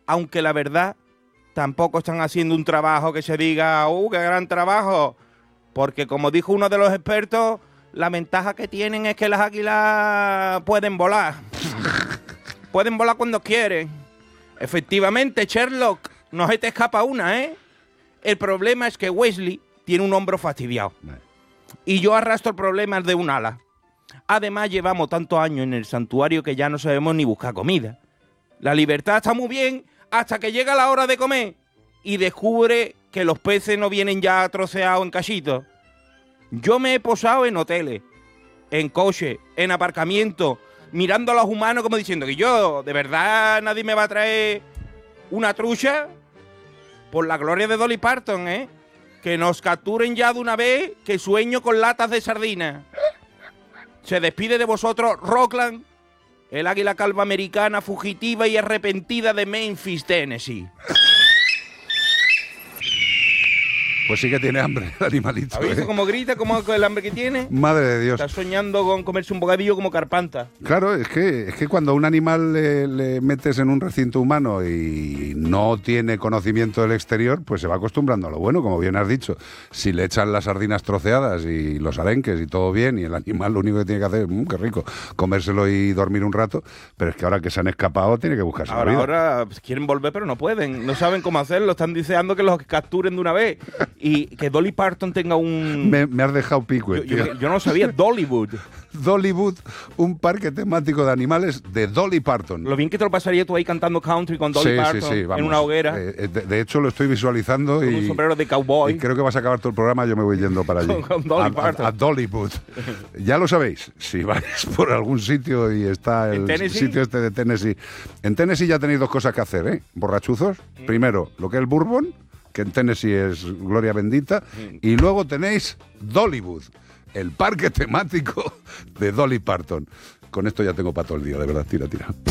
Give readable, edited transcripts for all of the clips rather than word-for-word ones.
aunque la verdad tampoco están haciendo un trabajo que se diga, qué gran trabajo, porque como dijo uno de los expertos, la ventaja que tienen es que las águilas pueden volar. Pueden volar cuando quieren. Efectivamente, Sherlock, no se te escapa una, ¿eh? El problema es que Wesley tiene un hombro fastidiado. Y yo arrastro el problema de un ala. Además, llevamos tantos años en el santuario que ya no sabemos ni buscar comida. La libertad está muy bien hasta que llega la hora de comer y descubre que los peces no vienen ya troceados en cachitos. Yo me he posado en hoteles, en coches, en aparcamientos, mirando a los humanos como diciendo que yo, ¿de verdad nadie me va a traer una trucha? Por la gloria de Dolly Parton, ¿eh? Que nos capturen ya de una vez, que sueño con latas de sardina. Se despide de vosotros Rockland, el águila calva americana fugitiva y arrepentida de Memphis, Tennessee. Pues sí que tiene hambre el animalito. ¿Has visto cómo grita, cómo el hambre que tiene? Madre de Dios. Está soñando con comerse un bocadillo como Carpanta. Claro, es que cuando a un animal le metes en un recinto humano y no tiene conocimiento del exterior, pues se va acostumbrando a lo bueno, como bien has dicho. Si le echan las sardinas troceadas y los arenques y todo bien, y el animal lo único que tiene que hacer es, qué rico, comérselo y dormir un rato, pero es que ahora que se han escapado tiene que buscarse la vida. Ahora quieren volver, pero no pueden. No saben cómo hacerlo. Están deseando que los capturen de una vez. Y que Dolly Parton tenga un... Me has dejado pico, yo no lo sabía. Dollywood. Dollywood, un parque temático de animales de Dolly Parton. Lo bien que te lo pasaría tú ahí cantando country con Dolly Parton vamos, en una hoguera. De hecho, lo estoy visualizando con un sombrero de cowboy. Y creo que vas a acabar todo el programa, yo me voy yendo para allí. con Dolly Parton. A Dollywood. Ya lo sabéis, si vais por algún sitio y está el sitio este de Tennessee. En Tennessee ya tenéis dos cosas que hacer, ¿eh? Borrachuzos. Primero, lo que es el bourbon, que en Tennessee es gloria bendita, y luego tenéis Dollywood, el parque temático de Dolly Parton. Con esto ya tengo para todo el día, de verdad, tira.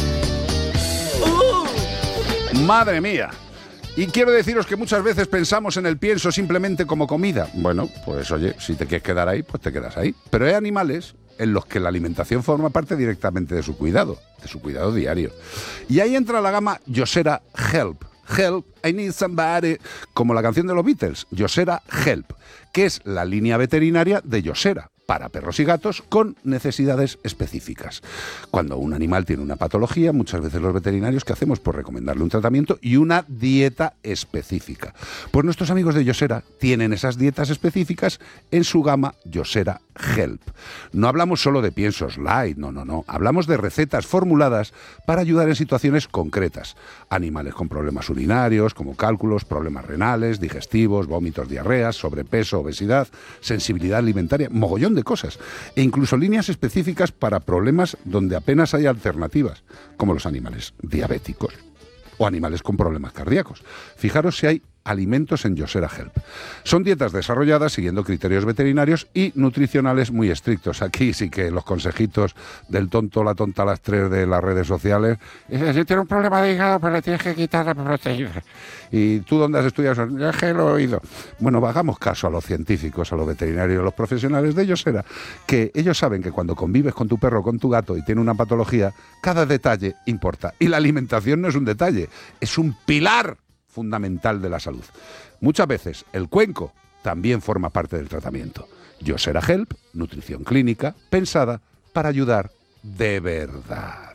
¡Madre mía! Y quiero deciros que muchas veces pensamos en el pienso simplemente como comida. Bueno, pues oye, si te quieres quedar ahí, pues te quedas ahí. Pero hay animales en los que la alimentación forma parte directamente de su cuidado diario. Y ahí entra la gama Yosera Help. Help, I need somebody, como la canción de los Beatles, Yosera Help, que es la línea veterinaria de Yosera, para perros y gatos con necesidades específicas. Cuando un animal tiene una patología, muchas veces los veterinarios, ¿qué hacemos? Pues recomendarle un tratamiento y una dieta específica. Pues nuestros amigos de Yosera tienen esas dietas específicas en su gama Yosera Help. No hablamos solo de piensos light, no. Hablamos de recetas formuladas para ayudar en situaciones concretas. Animales con problemas urinarios, como cálculos, problemas renales, digestivos, vómitos, diarreas, sobrepeso, obesidad, sensibilidad alimentaria, mogollón de cosas. E incluso líneas específicas para problemas donde apenas hay alternativas, como los animales diabéticos o animales con problemas cardíacos. Fijaros si hay alimentos en Yosera Help. Son dietas desarrolladas siguiendo criterios veterinarios y nutricionales muy estrictos. Aquí sí que los consejitos del tonto o la tonta a las 3 de las redes sociales, si tiene un problema de hígado, pues le tienes que quitar la proteína. ¿Y tú dónde has estudiado eso? Ya que lo he oído. Bueno, hagamos caso a los científicos, a los veterinarios, a los profesionales de Yosera, que ellos saben que cuando convives con tu perro o con tu gato y tiene una patología, cada detalle importa. Y la alimentación no es un detalle, es un pilar fundamental de la salud. Muchas veces el cuenco también forma parte del tratamiento. Yosera Help, nutrición clínica, pensada para ayudar de verdad.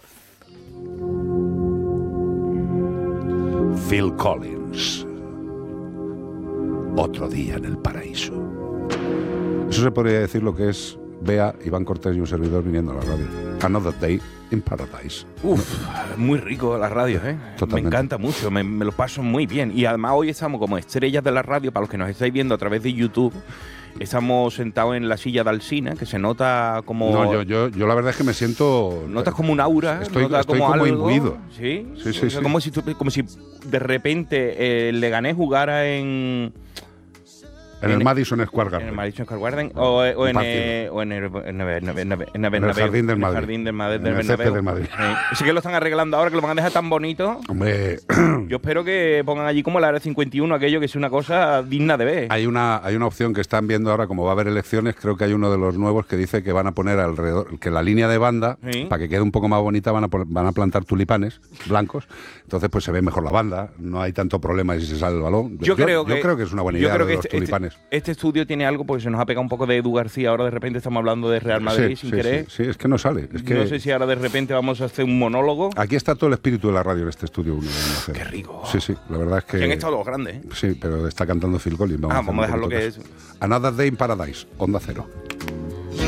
Phil Collins. Otro día en el paraíso. Eso se podría decir lo que es Bea, Iván Cortés y un servidor viniendo a la radio. Another Day in Paradise. Muy rico las radios, ¿eh? Totalmente. Me encanta mucho, me lo paso muy bien. Y además hoy estamos como estrellas de la radio, para los que nos estáis viendo a través de YouTube. Estamos sentados en la silla de Alsina, que se nota como... No, yo la verdad es que me siento... Notas como un aura. Estoy como como algo, imbuido. ¿Sí? Sí. O sea, como si de repente el Leganés jugara en En el Madison Square Garden. En el Madison Square Garden o en el Jardín del Madrid. En el césped del Madrid. Sí que lo están arreglando ahora, que lo van a dejar tan bonito. Hombre, yo espero que pongan allí como el Área 51, aquello que es una cosa digna de ver. Hay una opción que están viendo ahora, como va a haber elecciones, creo que hay uno de los nuevos que dice que van a poner alrededor, que la línea de banda, para que quede un poco más bonita, van a plantar tulipanes blancos. Entonces pues se ve mejor la banda, no hay tanto problema si se sale el balón. Yo creo que es una buena idea de los tulipanes. Este estudio tiene algo, porque se nos ha pegado un poco de Edu García, ahora de repente estamos hablando de Real Madrid sin querer. Sí, es que no sale. No sé si ahora de repente vamos a hacer un monólogo. Aquí está todo el espíritu de la radio en este estudio. Qué rico. Sí, la verdad es que... han estado los grandes, ¿eh? Sí, pero está cantando Phil Collins. Vamos a dejar lo que es. Another Day in Paradise, Onda Cero.